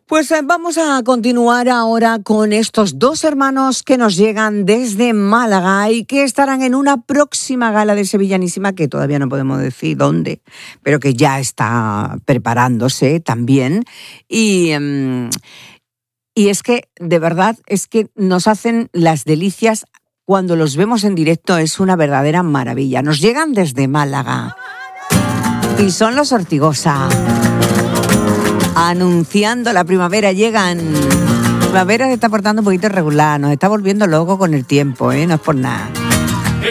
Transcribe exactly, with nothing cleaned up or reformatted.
Pues eh, vamos a continuar ahora con estos dos hermanos que nos llegan desde Málaga y que estarán en una próxima gala de Sevillanísima, que todavía no podemos decir dónde, pero que ya está preparándose también. Y, um, y es que, de verdad, es que nos hacen las delicias cuando los vemos en directo, es una verdadera maravilla. Nos llegan desde Málaga y son los Ortigosa. Anunciando la primavera, llegan. La primavera se está portando un poquito irregular, nos está volviendo loco con el tiempo, ¿eh? No es por nada.